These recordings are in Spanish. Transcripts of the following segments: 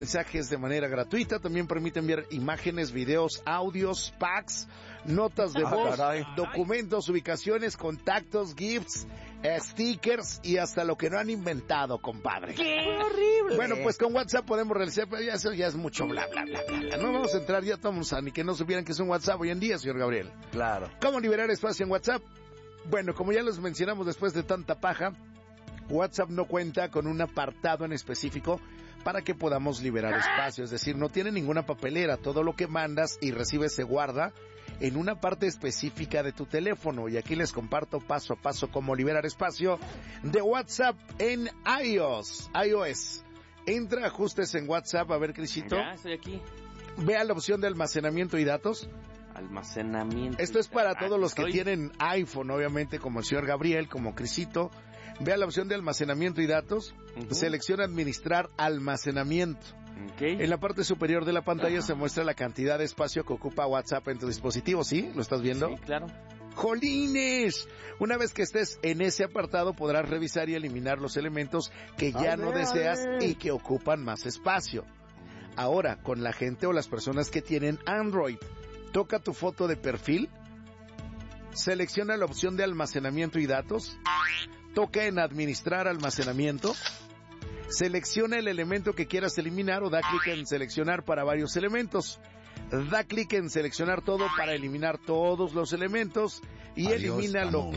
mensajes de manera gratuita. También permite enviar imágenes, videos, audios, packs, notas de voz, documentos, ubicaciones, contactos, gifs, stickers y hasta lo que no han inventado, compadre. ¡Qué horrible! Bueno, pues con WhatsApp podemos realizar, pero ya eso ya es mucho bla, bla, bla, bla. No vamos a entrar, ya estamos a ni que no supieran que es un WhatsApp hoy en día, señor Gabriel. Claro. ¿Cómo liberar espacio en WhatsApp? Bueno, como ya los mencionamos después de tanta paja, WhatsApp no cuenta con un apartado en específico para que podamos liberar espacio, es decir, no tiene ninguna papelera, todo lo que mandas y recibes se guarda en una parte específica de tu teléfono, y aquí les comparto paso a paso cómo liberar espacio de WhatsApp en iOS. Entra a ajustes en WhatsApp, a ver, Crisito. Ya, estoy aquí. Vea la opción de almacenamiento y datos. Almacenamiento. Esto es para todos los que tienen iPhone, obviamente, como el señor Gabriel, como Crisito. Vea la opción de almacenamiento y datos. Selecciona administrar almacenamiento. En la parte superior de la pantalla se muestra la cantidad de espacio que ocupa WhatsApp en tu dispositivo, ¿sí? ¿Lo estás viendo? Sí, claro. ¡Jolines! Una vez que estés en ese apartado podrás revisar y eliminar los elementos que ya no deseas y que ocupan más espacio. Ahora, con la gente o las personas que tienen Android, toca tu foto de perfil, selecciona la opción de almacenamiento y datos, toca en administrar almacenamiento, selecciona el elemento que quieras eliminar o da clic en seleccionar para varios elementos. Da clic en seleccionar todo para eliminar todos los elementos y elimina lo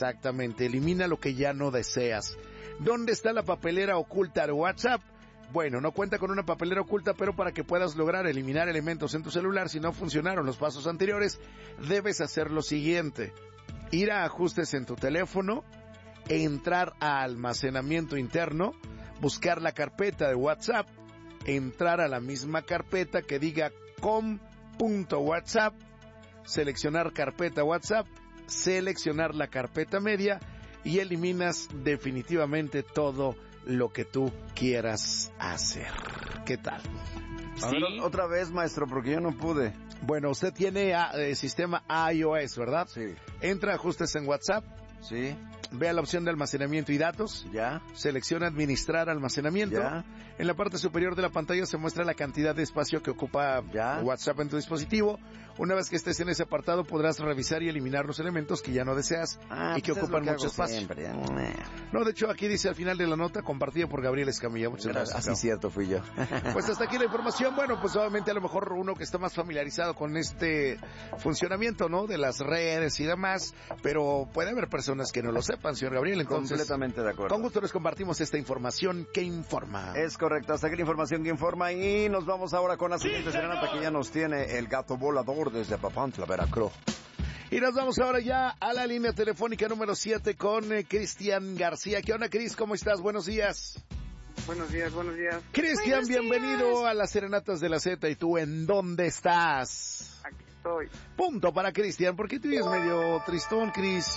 que ya no deseas. ¿Dónde está la papelera oculta de WhatsApp? Bueno, no cuenta con una papelera oculta, pero para que puedas lograr eliminar elementos en tu celular, si no funcionaron los pasos anteriores, debes hacer lo siguiente: ir a ajustes en tu teléfono, entrar a almacenamiento interno, buscar la carpeta de WhatsApp, entrar a la misma carpeta que diga com.whatsapp, seleccionar carpeta WhatsApp, seleccionar la carpeta media y eliminas definitivamente todo lo que tú quieras hacer. ¿Qué tal? A ver, otra vez, maestro, porque yo no pude. Bueno, usted tiene sistema iOS, ¿verdad? Sí. Entra a ajustes en WhatsApp. Sí. Vea la opción de almacenamiento y datos. Ya. Selecciona administrar almacenamiento. Ya. En la parte superior de la pantalla se muestra la cantidad de espacio que ocupa WhatsApp en tu dispositivo. Una vez que estés en ese apartado podrás revisar y eliminar los elementos que ya no deseas y que ocupan mucho espacio. Siempre. No, de hecho aquí dice al final de la nota, compartida por Gabriel Escamilla. Muchas gracias. Así cierto, fui yo. Pues hasta aquí la información. Bueno, pues obviamente a lo mejor uno que está más familiarizado con este funcionamiento, ¿no? De las redes y demás, pero puede haber personas que no lo sepan, señor Gabriel. Entonces, completamente de acuerdo. Con gusto les compartimos esta información que informa. Es correcto, hasta aquí la información que informa y nos vamos ahora con la siguiente serenata que ya nos tiene el gato volador desde Papantla, Veracruz. Y nos vamos ahora ya a la línea telefónica número 7 con Cristian García. ¿Qué onda, Cris? ¿Cómo estás? Buenos días. Buenos días. Cristian, bienvenido a las Serenatas de la Z. ¿Y tú en dónde estás? Aquí estoy. Punto para Cristian. ¿Por qué te ves medio tristón, Cris?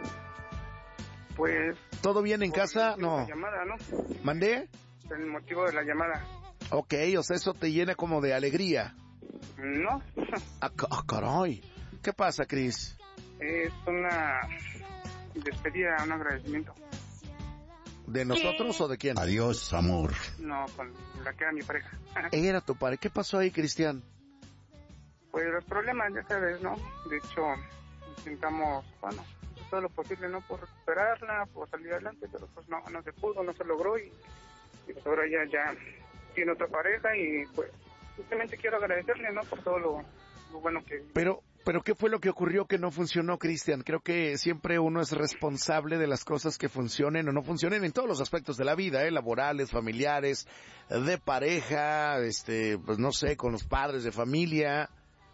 Pues... ¿Todo bien en casa? No. La llamada, ¿no? ¿Mandé? El motivo de la llamada. Ok, o sea, eso te llena como de alegría. No. Caray. ¿Qué pasa, Cris? Es una despedida, un agradecimiento. ¿De nosotros o de quién? Adiós, amor. No, con la que era mi pareja. Era tu pareja. ¿Qué pasó ahí, Cristian? Pues los problemas, ya sabes, ¿no? De hecho, intentamos, bueno, todo lo posible, ¿no? Por recuperarla, por salir adelante, pero pues no se pudo, no se logró y pues ahora ya tiene otra pareja y pues simplemente quiero agradecerle, ¿no? Por todo lo bueno que... Pero ¿qué fue lo que ocurrió que no funcionó, Cristian? Creo que siempre uno es responsable de las cosas que funcionen o no funcionen en todos los aspectos de la vida, laborales, familiares, de pareja, pues no sé, con los padres de familia.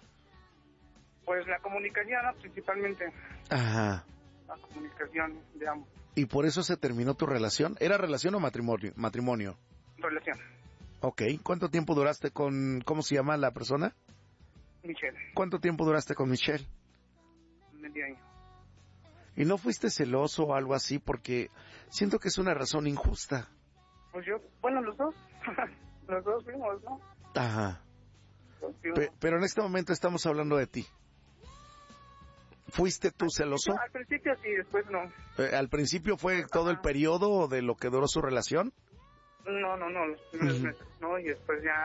Pues la comunicación, ¿no? Principalmente. Ajá. La comunicación de ambos. ¿Y por eso se terminó tu relación? ¿Era relación o matrimonio? Relación. Ok. ¿Cuánto tiempo duraste con... ¿Cómo se llama la persona? Michelle. ¿Cuánto tiempo duraste con Michelle? Medio año. ¿Y no fuiste celoso o algo así? Porque siento que es una razón injusta. Pues los dos. Los dos fuimos, ¿no? Ajá. Pero en este momento estamos hablando de ti. ¿Fuiste tú celoso? Al principio sí, después no. ¿Al principio fue todo el periodo de lo que duró su relación? No, los primeros meses, ¿no? Y después ya